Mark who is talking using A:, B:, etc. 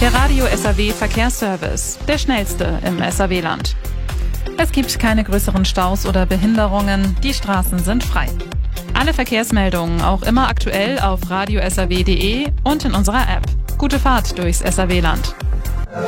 A: Der Radio SAW Verkehrsservice, der schnellste im SAW-Land. Es gibt keine größeren Staus oder Behinderungen, die Straßen sind frei. Alle Verkehrsmeldungen auch immer aktuell auf radiosaw.de und in unserer App. Gute Fahrt durchs SAW-Land.